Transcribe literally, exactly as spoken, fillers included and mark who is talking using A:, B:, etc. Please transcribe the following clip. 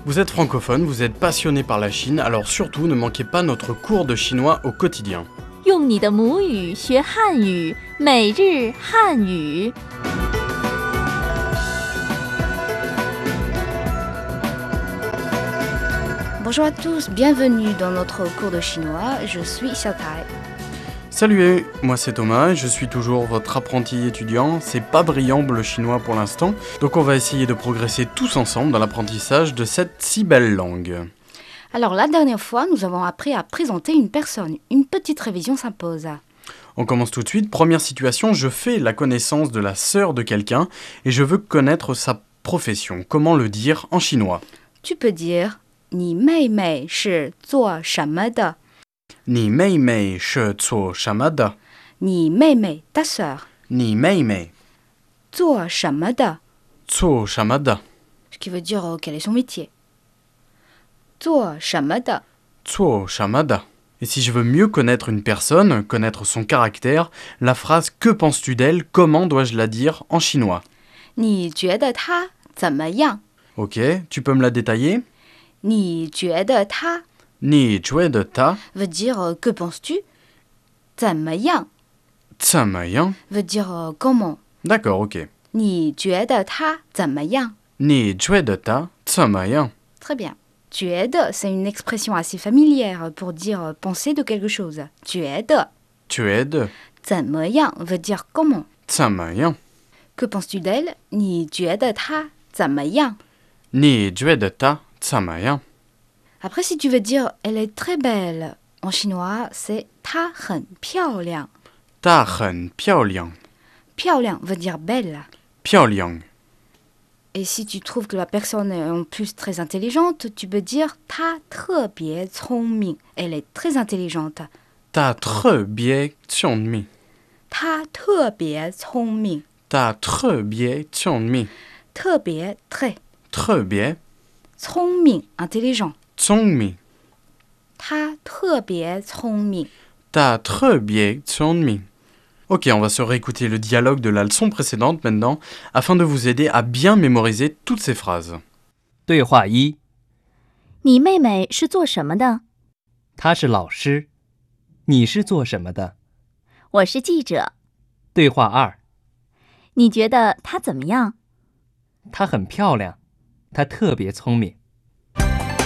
A: Vous êtes francophone, vous êtes passionné par la Chine, alors surtout ne manquez pas notre cours de chinois au quotidien.
B: 用你的母语学汉语，每日汉语。
C: Bonjour à tous, bienvenue dans notre cours de chinois, je suis Xiaotai.
A: Salut, moi c'est Thomas et je suis toujours votre apprenti étudiant. C'est pas brillant le chinois pour l'instant, donc on va essayer de progresser tous ensemble dans l'apprentissage de cette si belle langue.
C: Alors la dernière fois, nous avons appris à présenter une personne. Une petite révision s'impose.
A: On commence tout de suite. Première situation, je fais la connaissance de la sœur de quelqu'un et je veux connaître sa profession. Comment le dire en chinois?
C: Tu peux dire « Ni mei mei shi zuo shenme de »
A: Ni mei mei shi zuo shenme de.
C: Ni mei mei, ta sœur.
A: Ni mei mei
C: Zuo shenme de.
A: zuo shenme de.
C: Ce qui veut dire euh, quel est son métier. Zuo shenme de.
A: Zuo shenme de. Et si je veux mieux connaître une personne, connaître son caractère, la phrase « Que penses-tu d'elle ?» comment dois-je la dire en chinois?
C: Ni jue de ta zemme yang.
A: Ok, tu peux me la détailler?
C: Ni jue de ta
A: Ni jue de ta
C: veut dire euh, que penses-tu? Zemme yang
A: zemme yang.
C: veut dire euh, comment.
A: D'accord, ok.
C: Ni jue de ta zemme yang.
A: Ni jue de ta zemme yang.
C: Très bien. Jue de, c'est une expression assez familière pour dire euh, penser de quelque chose. Jue de.
A: Jue de
C: Zemme yang veut dire comment.
A: zemme yang.
C: Que penses-tu d'elle? Ni jue de ta zemme yang.
A: Ni jue de ta zemme yang.
C: Après, si tu veux dire elle est très belle, en chinois, c'est ta很漂亮.
A: Ta hen piao liang.
C: 漂亮 veut dire belle.
A: Piao liang.
C: Et si tu trouves que la personne est en plus très intelligente, tu peux dire ta 特别聪明. Elle est très intelligente.
A: Ta tre bie qiong mi.
C: 她特别聪明.
A: Ta tre bie qiong mi.
C: 特别 très.
A: Tre bie
C: 聪明 intelligent.
A: qiong mi.
C: 她特别聪明.
A: Ta tre bie qiong mi. Ok, on va se réécouter le dialogue de la leçon précédente maintenant, afin de vous aider à bien mémoriser toutes ces phrases.
D: 对话一，
B: 你妹妹是做什么的？
D: 他是老师，你是做什么的？
B: 我是记者。
D: 对话二，
B: 你觉得她怎么样？
D: 她很漂亮，她特别聪明。